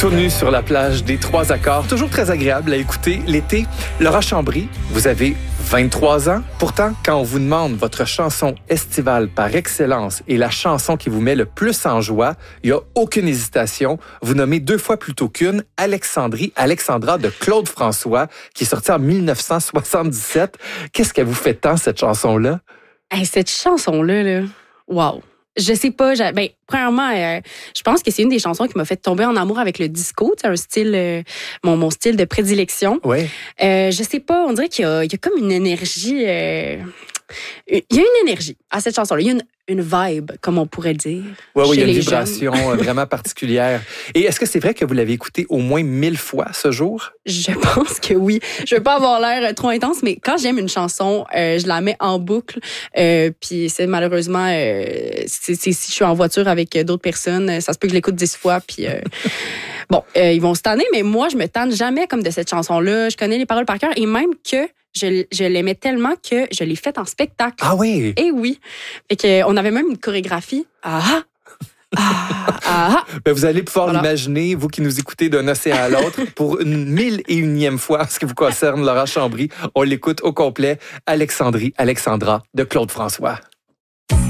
Tout nu sur la plage des Trois Accords, toujours très agréable à écouter l'été. Laura Chambry, vous avez 23 ans. Pourtant, quand on vous demande votre chanson estivale par excellence et la chanson qui vous met le plus en joie, il n'y a aucune hésitation. Vous nommez 2 fois plutôt qu'une Alexandra de Claude François, qui est sortie en 1977. Qu'est-ce qu'elle vous fait tant, cette chanson-là? Hey, cette chanson-là, là, wow! Je sais pas. Premièrement, je pense que c'est une des chansons qui m'a fait tomber en amour avec le disco. C'est un style, mon style de prédilection. Oui. Je sais pas, on dirait qu'il y a comme une énergie. Il y a une énergie à cette chanson-là. Il y a une vibe, comme on pourrait dire. Oui, il y a une les vibration vraiment particulière. Et est-ce que c'est vrai que vous l'avez écouté au moins 1000 fois ce jour? Je pense que oui. Je veux pas avoir l'air trop intense, mais quand j'aime une chanson, je la mets en boucle. Puis c'est malheureusement, si je suis en voiture avec d'autres personnes, ça se peut que je l'écoute 10 fois. Puis bon, ils vont se tanner, mais moi, je me tanne jamais comme de cette chanson-là. Je connais les paroles par cœur et même que je l'aimais tellement que je l'ai faite en spectacle. Ah oui? Eh oui. Fait que, on avait même une chorégraphie. Vous allez pouvoir l'imaginer, vous qui nous écoutez d'un océan à l'autre, pour une 1001e fois, en ce qui vous concerne, Laura Chambry. On l'écoute au complet. Alexandra de Claude François.